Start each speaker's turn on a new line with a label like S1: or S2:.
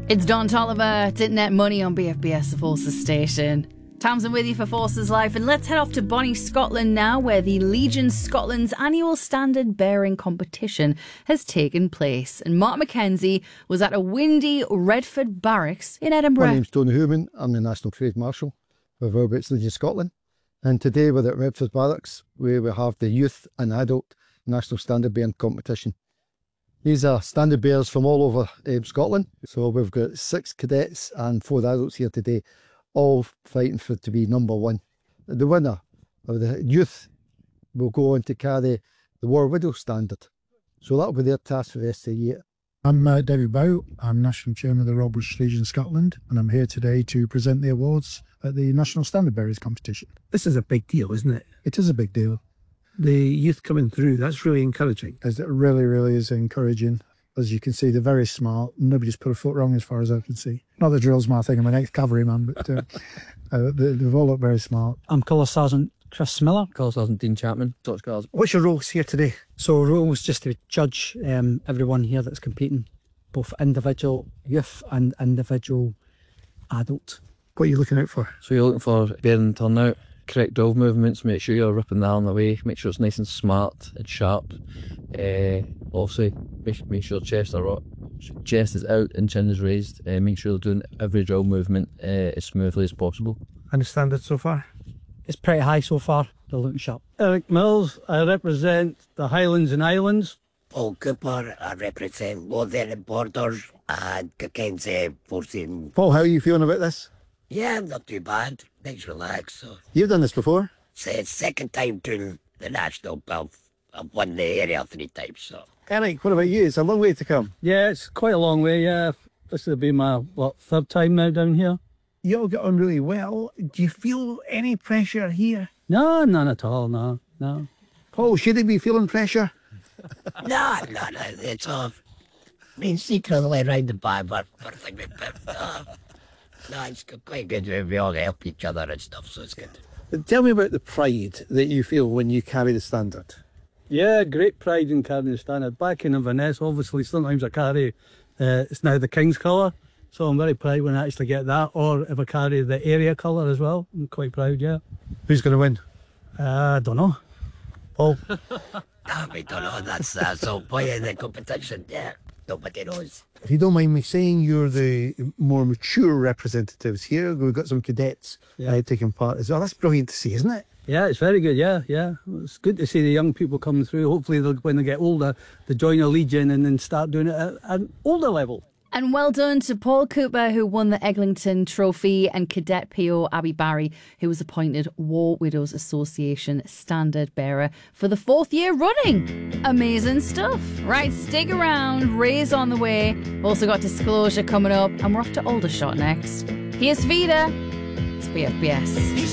S1: It's Don Tolliver, it's Internet Money on BFBS, the Forces station. Tamsin with you for Forces Life, and let's head off to Bonnie, Scotland now, where the Legion Scotland's annual standard bearing competition has taken place. And Mark McKenzie was at a windy Redford Barracks in Edinburgh.
S2: My name's Tony Hooman, I'm the National Trade Marshal of Whereabouts Legion Scotland. And today we're at Redford Barracks, where we have the Youth and Adult National Standard Bearing Competition. These are standard bearers from all over Scotland. So we've got 6 cadets and 4 adults here today, all fighting for to be number 1. The winner of the youth will go on to carry the War Widow standard. So that'll be their task for the rest of the year.
S3: I'm David Bow. I'm National Chairman of the Royal British Legion Scotland, and I'm here today to present the awards at the National Standard Bearers competition.
S4: This is a big deal, isn't it?
S3: It is a big deal.
S4: The youth coming through, that's really encouraging.
S3: It really is encouraging. As you can see, they're very smart. Nobody's put a foot wrong as far as I can see. Not the drill's my thing, I'm an ex-cavalryman, but they've all looked very smart.
S5: I'm Colour Sergeant Chris Miller.
S6: Colour Sergeant Dean Chapman.
S4: What's your roles here today?
S5: So role is just to judge everyone here that's competing, both individual youth and individual adult.
S4: What are you looking out for?
S6: So you're looking for bearing turnout, correct drill movements, make sure you're ripping the arm away, make sure it's nice and smart and sharp. Obviously, make sure chest is out and chin is raised. Make sure they're doing every drill movement as smoothly as possible.
S4: And the standard so far?
S5: It's pretty high so far. They're looking sharp.
S7: Eric Mills, I represent the Highlands and Islands.
S8: Paul Cooper, I represent Northern Borders and Mackenzie Forcing.
S2: Paul, how are you feeling about this?
S8: Yeah, I'm not too bad. Nice relax. So.
S2: You've done this before?
S8: It's the second time doing the national belt. I've won the area 3 times. So.
S2: Eric, what about you? It's a long way to come.
S7: Yeah, it's quite a long way, yeah. This will be my, 3rd time now down here.
S4: You all get on really well. Do you feel any pressure here?
S7: No, none at all, no.
S4: Paul, should he be feeling pressure?
S8: No, it's off. I mean, secretly around the bar, but no, it's quite good. We all help each other and stuff, so it's good.
S2: Tell me about the pride that you feel when you carry the standard.
S7: Yeah, great pride in carrying the standard. Back in Inverness, obviously, sometimes I carry, it's now the King's colour, so I'm very proud when I actually get that, or if I carry the area colour as well, I'm quite proud, yeah.
S2: Who's going to win?
S7: I don't know. Paul?
S8: We don't know, that's the whole point of the competition, yeah. Nobody knows.
S2: If you don't mind me saying, you're the more mature representatives here. We've got some cadets taking part as well. That's brilliant to see, isn't it?
S7: Yeah, it's very good, yeah. It's good to see the young people coming through. Hopefully, when they get older, they join a Legion and then start doing it at an older level.
S1: And well done to Paul Cooper, who won the Eglinton Trophy, and Cadet PO Abby Barry, who was appointed War Widows Association Standard Bearer for the 4th year running. Amazing stuff. Right, stick around. Ray's on the way. We've also got Disclosure coming up, and we're off to Aldershot next. Here's Vida. It's BFBS.